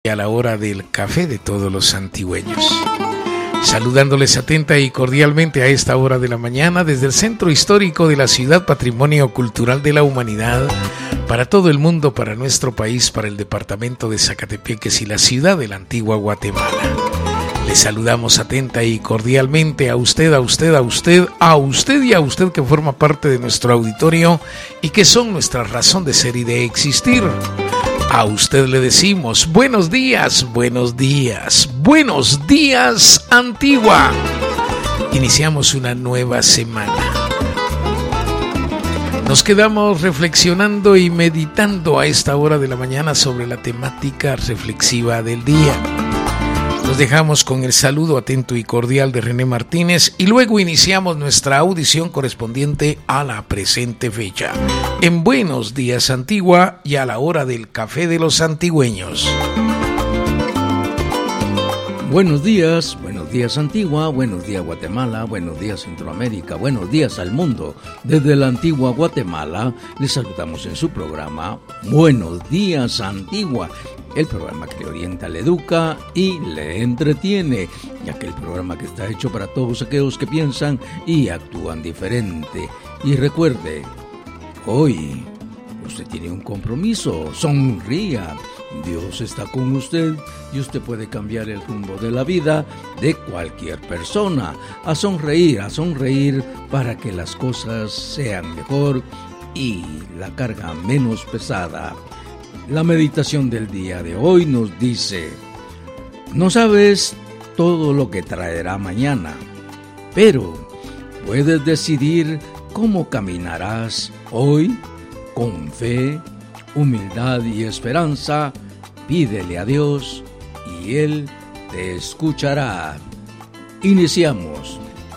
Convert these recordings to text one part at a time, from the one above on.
A la hora del café de todos los santigüeños. Saludándoles atenta y cordialmente a esta hora de la mañana desde el centro histórico de la ciudad Patrimonio Cultural de la Humanidad, para todo el mundo, para nuestro país, para el departamento de Zacatepeques y la ciudad de la antigua Guatemala. Les saludamos atenta y cordialmente a usted que forma parte de nuestro auditorio y que son nuestra razón de ser y de existir. A usted le decimos buenos días, Antigua. Iniciamos una nueva semana. Nos quedamos reflexionando y meditando a esta hora de la mañana sobre la temática reflexiva del día. Nos dejamos con el saludo atento y cordial de René Martínez y luego iniciamos nuestra audición correspondiente a la presente fecha. En Buenos Días Antigua y a la hora del café de los antigüeños. Buenos días Antigua, buenos días Guatemala, buenos días Centroamérica, buenos días al mundo. Desde la antigua Guatemala les saludamos en su programa Buenos Días Antigua, el programa que orienta, le educa y le entretiene, ya que el programa que está hecho para todos aquellos que piensan y actúan diferente. Y recuerde, hoy usted tiene un compromiso, sonría. Dios está con usted y usted puede cambiar el rumbo de la vida de cualquier persona. A sonreír para que las cosas sean mejor y la carga menos pesada. La meditación del día de hoy nos dice: no sabes todo lo que traerá mañana, pero puedes decidir cómo caminarás hoy. Con fe, humildad y esperanza, pídele a Dios y Él te escuchará. Iniciamos.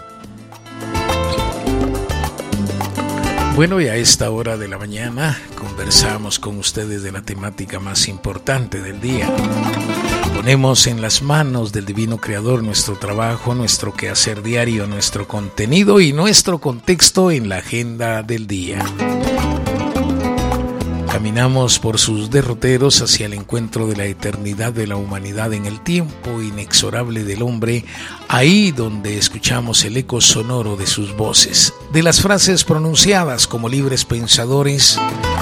Bueno, y a esta hora de la mañana conversamos con ustedes de la temática más importante del día. Ponemos en las manos del Divino Creador nuestro trabajo, nuestro quehacer diario, nuestro contenido y nuestro contexto en la agenda del día. Caminamos por sus derroteros hacia el encuentro de la eternidad de la humanidad en el tiempo inexorable del hombre, ahí donde escuchamos el eco sonoro de sus voces, de las frases pronunciadas como libres pensadores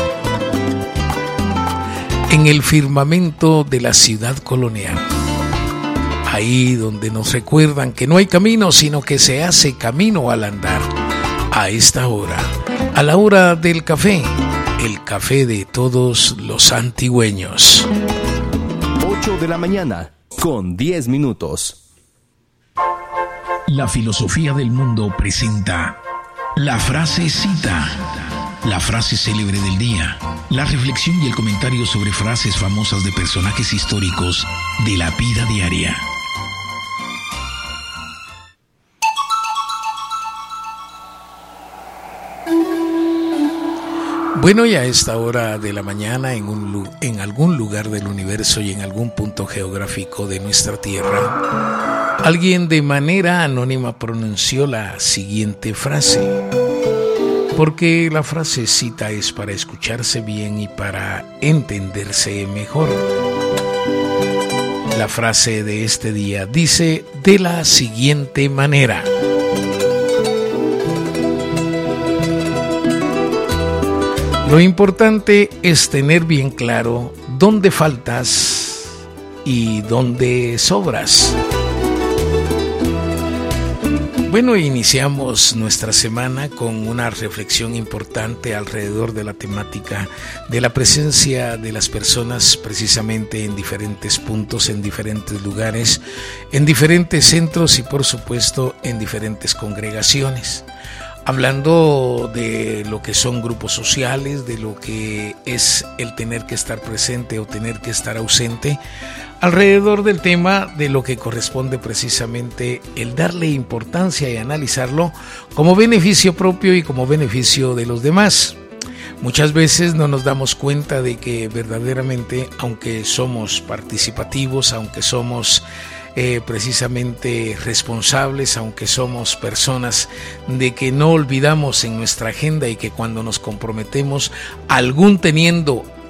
en el firmamento de la ciudad colonial. Ahí donde nos recuerdan que no hay camino, sino que se hace camino al andar. A esta hora, a la hora del café, el café de todos los antigüeños. 8 de la mañana, con 10 minutos. La filosofía del mundo presenta la frasecita, la frase célebre del día, la reflexión y el comentario sobre frases famosas de personajes históricos de la vida diaria. Bueno, y a esta hora de la mañana, en algún lugar del universo y en algún punto geográfico de nuestra tierra, alguien de manera anónima pronunció la siguiente frase, porque la frasecita es para escucharse bien y para entenderse mejor. La frase de este día dice de la siguiente manera: lo importante es tener bien claro dónde faltas y dónde sobras. Bueno, iniciamos nuestra semana con una reflexión importante alrededor de la temática de la presencia de las personas precisamente en diferentes puntos, en diferentes lugares, en diferentes centros y por supuesto en diferentes congregaciones. Hablando de lo que son grupos sociales, de lo que es el tener que estar presente o tener que estar ausente, alrededor del tema de lo que corresponde precisamente el darle importancia y analizarlo como beneficio propio y como beneficio de los demás. Muchas veces no nos damos cuenta de que verdaderamente, aunque somos participativos, aunque somos precisamente responsables, aunque somos personas de que no olvidamos en nuestra agenda y que cuando nos comprometemos, aún teniendo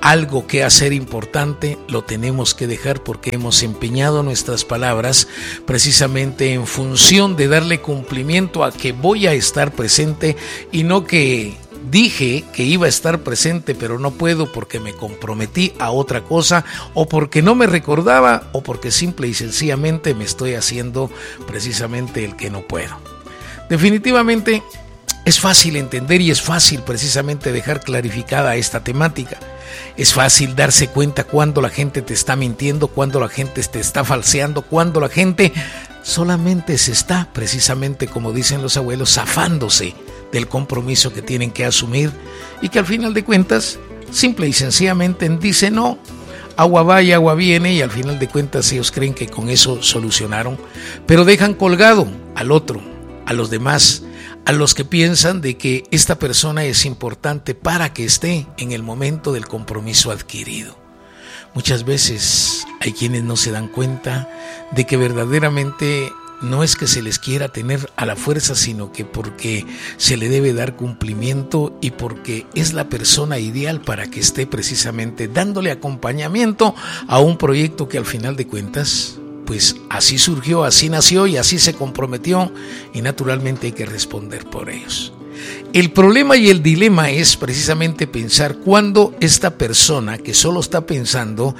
algo que hacer importante, lo tenemos que dejar porque hemos empeñado nuestras palabras precisamente en función de darle cumplimiento a que voy a estar presente y no que dije que iba a estar presente pero no puedo porque me comprometí a otra cosa o porque no me recordaba o porque simple y sencillamente me estoy haciendo precisamente el que no puedo. Definitivamente es fácil entender y es fácil precisamente dejar clarificada esta temática. Es fácil darse cuenta cuando la gente te está mintiendo, cuando la gente te está falseando, cuando la gente solamente se está, precisamente como dicen los abuelos, zafándose del compromiso que tienen que asumir y que al final de cuentas, simple y sencillamente dicen no, agua va y agua viene, y al final de cuentas ellos creen que con eso solucionaron, pero dejan colgado al otro, a los demás, a los que piensan de que esta persona es importante para que esté en el momento del compromiso adquirido. Muchas veces hay quienes no se dan cuenta de que verdaderamente no es que se les quiera tener a la fuerza, sino que porque se le debe dar cumplimiento y porque es la persona ideal para que esté precisamente dándole acompañamiento a un proyecto que al final de cuentas pues así surgió, así nació y así se comprometió, y naturalmente hay que responder por ellos. El problema y el dilema es precisamente pensar cuándo esta persona que solo está pensando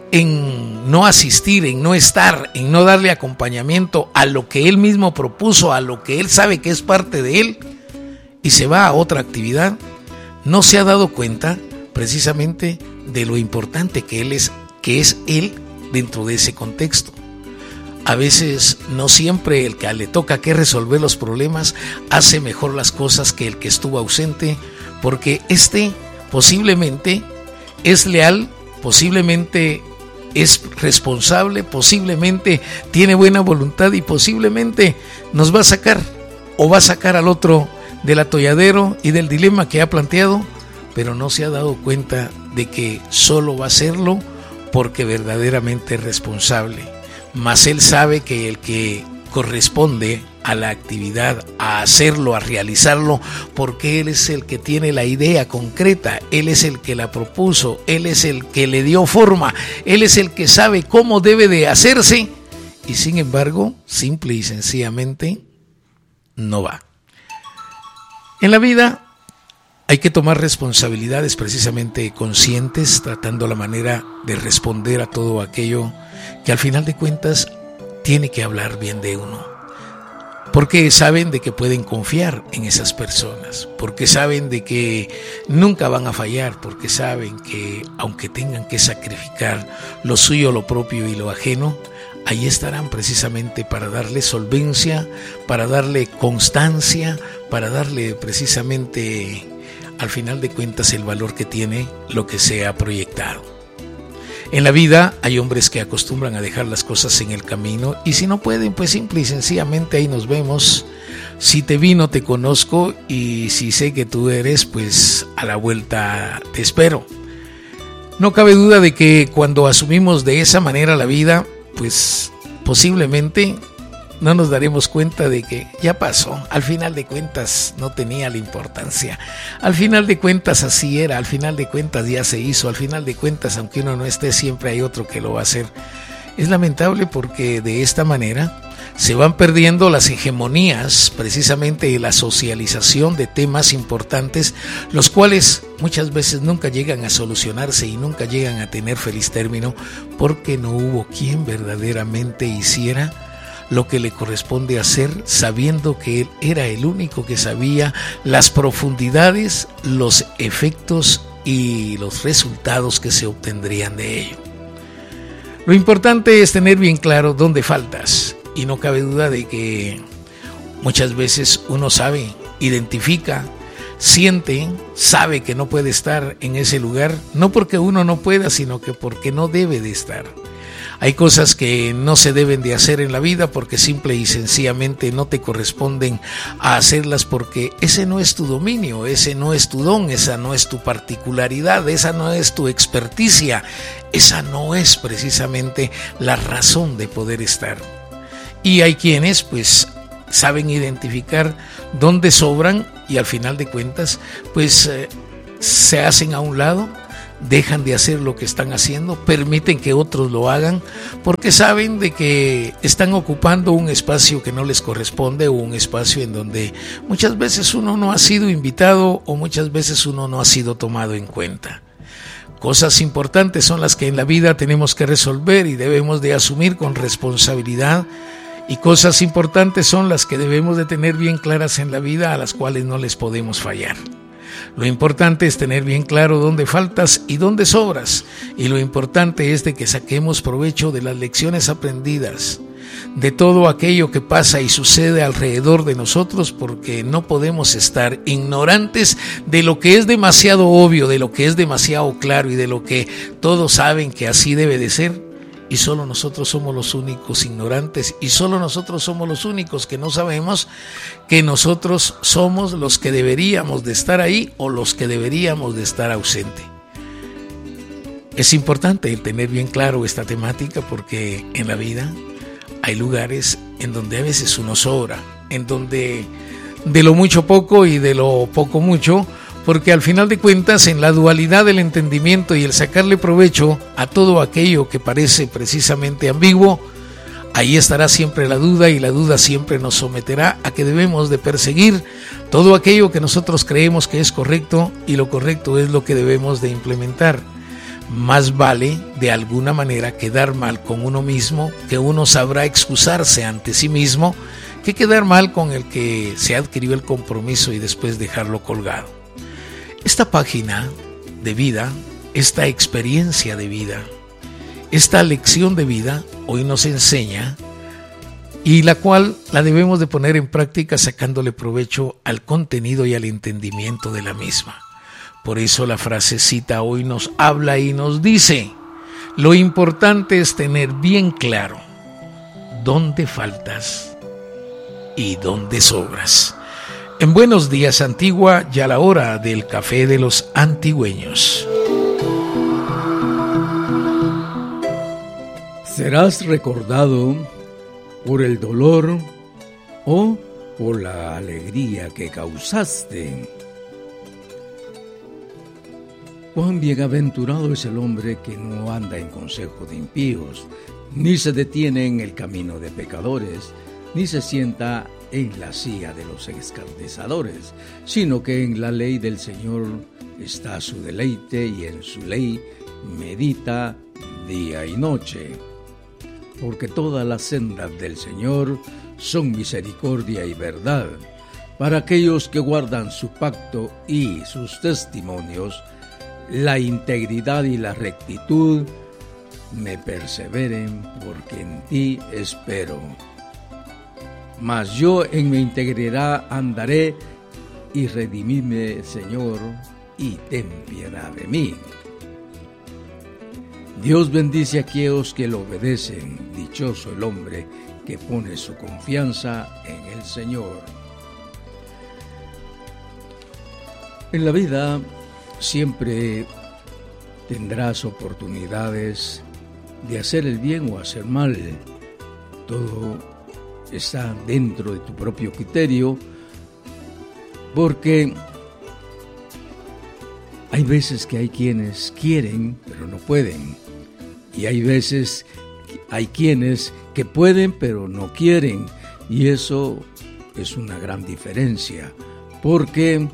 en no asistir, en no estar, en no darle acompañamiento a lo que él mismo propuso, a lo que él sabe que es parte de él, y se va a otra actividad, no se ha dado cuenta precisamente de lo importante que es él dentro de ese contexto. A veces no siempre el que le toca que resolver los problemas hace mejor las cosas que el que estuvo ausente, porque posiblemente es leal, posiblemente es responsable, posiblemente tiene buena voluntad y posiblemente nos va a sacar o va a sacar al otro del atolladero y del dilema que ha planteado, pero no se ha dado cuenta de que solo va a hacerlo porque verdaderamente es responsable. Mas él sabe que el que corresponde a la actividad, a hacerlo, a realizarlo, porque él es el que tiene la idea concreta, él es el que la propuso, él es el que le dio forma, él es el que sabe cómo debe de hacerse, y sin embargo, simple y sencillamente, no va. En la vida hay que tomar responsabilidades precisamente conscientes, tratando la manera de responder a todo aquello que al final de cuentas tiene que hablar bien de uno, porque saben de que pueden confiar en esas personas, porque saben de que nunca van a fallar, porque saben que aunque tengan que sacrificar lo suyo, lo propio y lo ajeno, ahí estarán precisamente para darle solvencia, para darle constancia, para darle precisamente al final de cuentas el valor que tiene lo que se ha proyectado. En la vida hay hombres que acostumbran a dejar las cosas en el camino y si no pueden, pues simple y sencillamente ahí nos vemos. Si te vi no te conozco y si sé que tú eres, pues a la vuelta te espero. No cabe duda de que cuando asumimos de esa manera la vida, pues posiblemente no nos daremos cuenta de que ya pasó, al final de cuentas no tenía la importancia, al final de cuentas así era, al final de cuentas ya se hizo, al final de cuentas aunque uno no esté siempre hay otro que lo va a hacer. Es lamentable porque de esta manera se van perdiendo las hegemonías precisamente de la socialización de temas importantes, los cuales muchas veces nunca llegan a solucionarse y nunca llegan a tener feliz término porque no hubo quien verdaderamente hiciera lo que le corresponde hacer, sabiendo que él era el único que sabía las profundidades, los efectos y los resultados que se obtendrían de ello. Lo importante es tener bien claro dónde faltas, y no cabe duda de que muchas veces uno sabe, identifica, siente, sabe que no puede estar en ese lugar, no porque uno no pueda, sino que porque no debe de estar. Hay cosas que no se deben de hacer en la vida porque simple y sencillamente no te corresponden a hacerlas porque ese no es tu dominio, ese no es tu don, esa no es tu particularidad, esa no es tu experticia, esa no es precisamente la razón de poder estar. Y hay quienes pues saben identificar dónde sobran y al final de cuentas pues se hacen a un lado, dejan de hacer lo que están haciendo, permiten que otros lo hagan, porque saben de que están ocupando un espacio que no les corresponde, o un espacio en donde muchas veces uno no ha sido invitado o muchas veces uno no ha sido tomado en cuenta. Cosas importantes son las que en la vida tenemos que resolver y debemos de asumir con responsabilidad, y cosas importantes son las que debemos de tener bien claras en la vida, a las cuales no les podemos fallar. Lo importante es tener bien claro dónde faltas y dónde sobras, y lo importante es de que saquemos provecho de las lecciones aprendidas, de todo aquello que pasa y sucede alrededor de nosotros, porque no podemos estar ignorantes de lo que es demasiado obvio, de lo que es demasiado claro y de lo que todos saben que así debe de ser. Y solo nosotros somos los únicos ignorantes, y solo nosotros somos los únicos que no sabemos que nosotros somos los que deberíamos de estar ahí o los que deberíamos de estar ausente. Es importante el tener bien claro esta temática, porque en la vida hay lugares en donde a veces uno sobra, en donde de lo mucho poco y de lo poco mucho, porque al final de cuentas, en la dualidad del entendimiento y el sacarle provecho a todo aquello que parece precisamente ambiguo, ahí estará siempre la duda, y la duda siempre nos someterá a que debemos de perseguir todo aquello que nosotros creemos que es correcto, y lo correcto es lo que debemos de implementar. Más vale de alguna manera quedar mal con uno mismo, que uno sabrá excusarse ante sí mismo, que quedar mal con el que se adquirió el compromiso y después dejarlo colgado. Esta página de vida, esta experiencia de vida, esta lección de vida hoy nos enseña, y la cual la debemos de poner en práctica sacándole provecho al contenido y al entendimiento de la misma. Por eso la frasecita hoy nos habla y nos dice: lo importante es tener bien claro dónde faltas y dónde sobras. En Buenos Días Antigua, ya la hora del café de los antigüeños. Serás recordado por el dolor o por la alegría que causaste. Cuán bienaventurado es el hombre que no anda en consejo de impíos, ni se detiene en el camino de pecadores, ni se sienta en la silla de los escarnecedores, sino que en la ley del Señor está su deleite, y en su ley medita día y noche. Porque todas las sendas del Señor son misericordia y verdad, para aquellos que guardan su pacto y sus testimonios. La integridad y la rectitud me perseveren, porque en ti espero. Mas yo en mi integridad andaré, y redimime, Señor, y ten piedad de mí. Dios bendice a aquellos que lo obedecen. Dichoso el hombre que pone su confianza en el Señor. En la vida siempre tendrás oportunidades de hacer el bien o hacer mal. Todo está dentro de tu propio criterio, porque hay veces que hay quienes quieren pero no pueden, y hay veces hay quienes que pueden pero no quieren, y eso es una gran diferencia, porque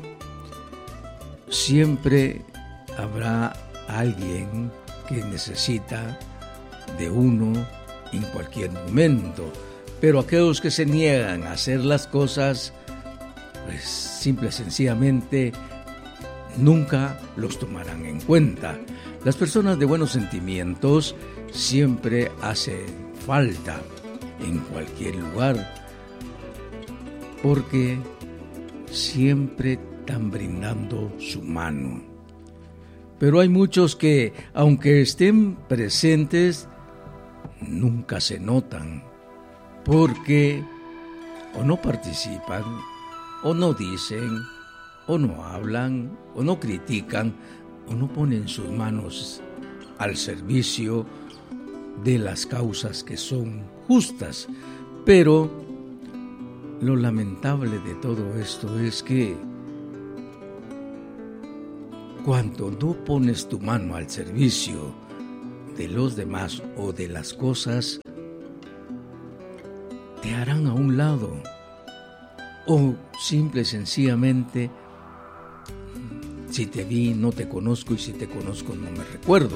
siempre habrá alguien que necesita de uno en cualquier momento. Pero aquellos que se niegan a hacer las cosas, pues simple y sencillamente nunca los tomarán en cuenta. Las personas de buenos sentimientos siempre hacen falta en cualquier lugar, porque siempre están brindando su mano. Pero hay muchos que, aunque estén presentes, nunca se notan, porque o no participan, o no dicen, o no hablan, o no critican, o no ponen sus manos al servicio de las causas que son justas. Pero lo lamentable de todo esto es que cuando no pones tu mano al servicio de los demás o de las cosas, te harán a un lado, o simple y sencillamente, si te vi no te conozco, y si te conozco no me recuerdo.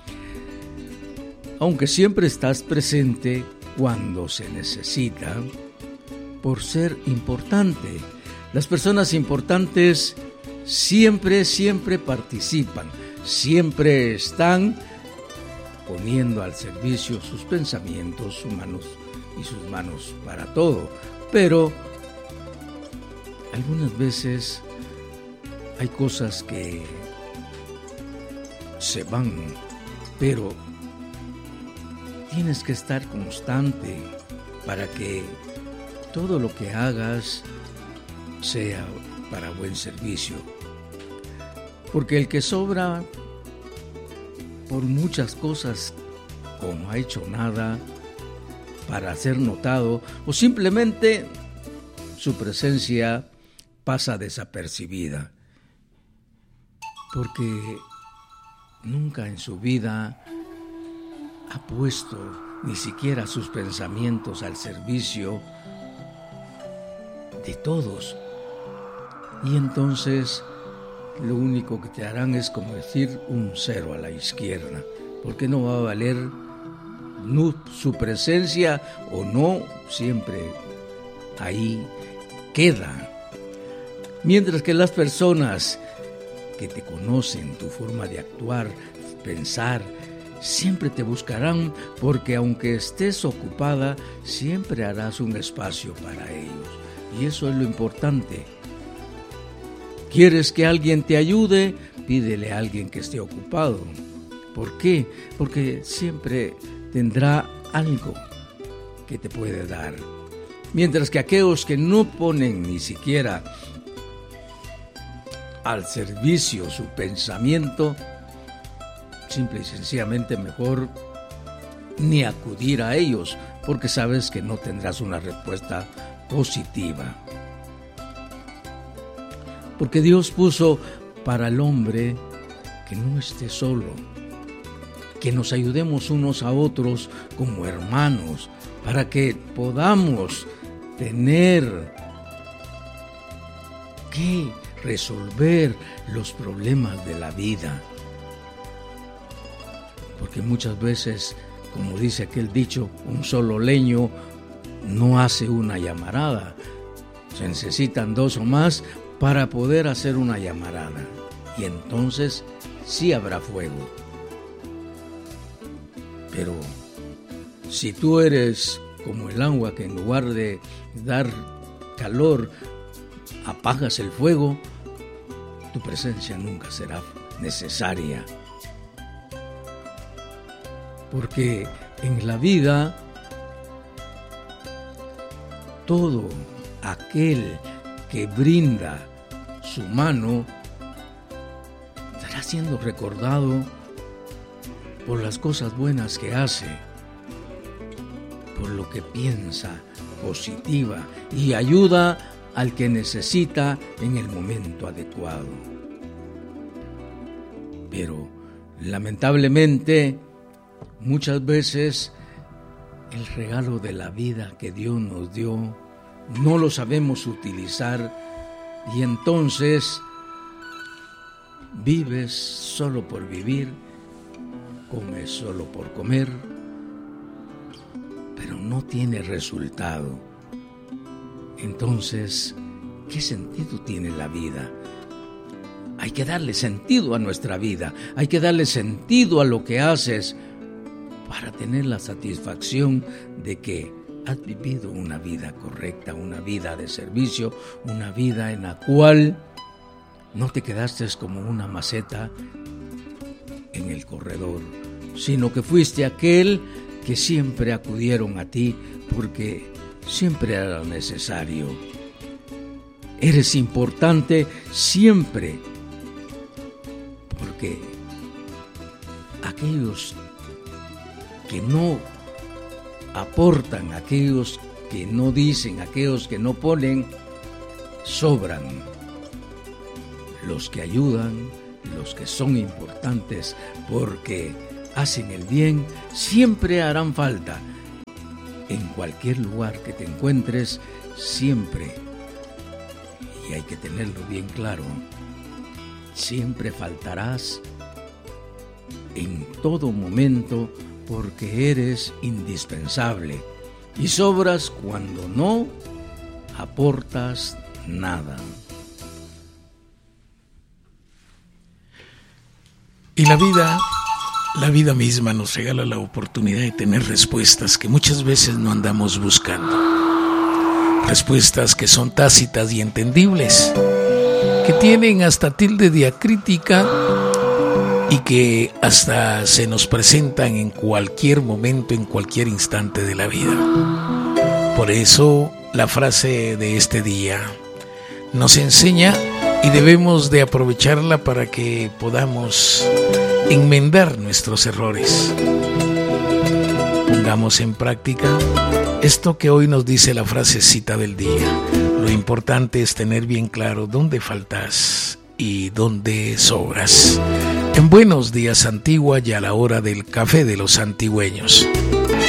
Aunque siempre estás presente cuando se necesita, por ser importante. Las personas importantes siempre participan, siempre están poniendo al servicio sus pensamientos humanos y sus manos para todo. Pero algunas veces hay cosas que se van, pero tienes que estar constante para que todo lo que hagas sea para buen servicio. Porque el que sobra por muchas cosas o no ha hecho nada para ser notado, o simplemente su presencia pasa desapercibida, porque nunca en su vida ha puesto ni siquiera sus pensamientos al servicio de todos. Y entonces lo único que te harán es como decir un 0 a la izquierda, porque no va a valer su presencia o no, siempre ahí queda. Mientras que las personas que te conocen, tu forma de actuar, pensar, siempre te buscarán, porque aunque estés ocupada, siempre harás un espacio para ellos. Y eso es lo importante. ¿Quieres que alguien te ayude? Pídele a alguien que esté ocupado. ¿Por qué? Porque siempre tendrá algo que te puede dar. Mientras que aquellos que no ponen ni siquiera al servicio su pensamiento, simple y sencillamente mejor ni acudir a ellos, porque sabes que no tendrás una respuesta positiva. Porque Dios puso para el hombre que no esté solo, que nos ayudemos unos a otros como hermanos, para que podamos tener que resolver los problemas de la vida. Porque muchas veces, como dice aquel dicho, un solo leño no hace una llamarada. Se necesitan 2 o más para poder hacer una llamarada. Y entonces sí habrá fuego. Pero si tú eres como el agua que en lugar de dar calor apagas el fuego, tu presencia nunca será necesaria. Porque en la vida todo aquel que brinda su mano estará siendo recordado por las cosas buenas que hace, por lo que piensa positiva y ayuda al que necesita en el momento adecuado. Pero lamentablemente muchas veces el regalo de la vida que Dios nos dio no lo sabemos utilizar, y entonces vives solo por vivir, comes solo por comer, pero no tiene resultado. Entonces, ¿qué sentido tiene la vida? Hay que darle sentido a nuestra vida, hay que darle sentido a lo que haces para tener la satisfacción de que has vivido una vida correcta, una vida de servicio, una vida en la cual no te quedaste como una maceta en el corredor, sino que fuiste aquel que siempre acudieron a ti porque siempre era necesario. Eres importante siempre, porque aquellos que no aportan, aquellos que no dicen, aquellos que no ponen, sobran. Los que ayudan, los que son importantes porque hacen el bien, siempre harán falta. En cualquier lugar que te encuentres, siempre, y hay que tenerlo bien claro, siempre faltarás en todo momento porque eres indispensable y sobras cuando no aportas nada. Y la vida misma nos regala la oportunidad de tener respuestas que muchas veces no andamos buscando. Respuestas que son tácitas y entendibles, que tienen hasta tilde diacrítica y que hasta se nos presentan en cualquier momento, en cualquier instante de la vida. Por eso la frase de este día nos enseña y debemos de aprovecharla para que podamos enmendar nuestros errores. Pongamos en práctica esto que hoy nos dice la frasecita del día. Lo importante es tener bien claro dónde faltas y dónde sobras. En Buenos Días Antigua y a la hora del café de los antigüeños.